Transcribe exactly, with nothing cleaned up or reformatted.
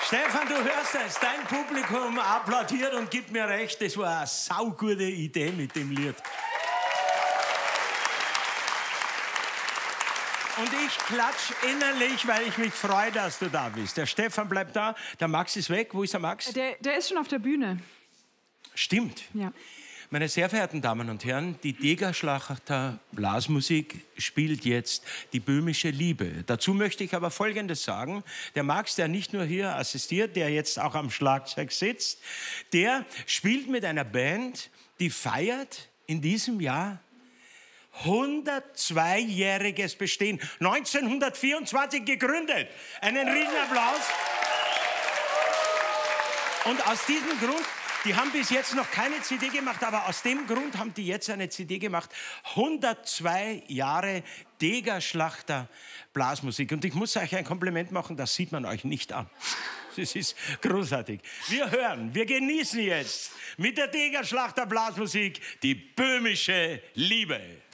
Stefan, du hörst es, dein Publikum applaudiert und gibt mir recht, das war eine saugute Idee mit dem Lied. Und ich klatsch innerlich, weil ich mich freue, dass du da bist. Der Stefan bleibt da, der Max ist weg. Wo ist der Max? Der, der ist schon auf der Bühne. Stimmt. Ja. Meine sehr verehrten Damen und Herren, die Degerschlachter Blasmusik spielt jetzt die böhmische Liebe. Dazu möchte ich aber Folgendes sagen. Der Max, der nicht nur hier assistiert, der jetzt auch am Schlagzeug sitzt, der spielt mit einer Band, die feiert in diesem Jahr hundertzweijähriges Bestehen. neunzehnhundertvierundzwanzig gegründet. Einen Riesenapplaus. Und aus diesem Grund, die haben bis jetzt noch keine C D gemacht, aber aus dem Grund haben die jetzt eine C D gemacht. hundertzwei Jahre Degerschlachter Blasmusik. Und ich muss euch ein Kompliment machen, das sieht man euch nicht an. Das ist großartig. Wir hören, wir genießen jetzt mit der Degerschlachter Blasmusik die böhmische Liebe.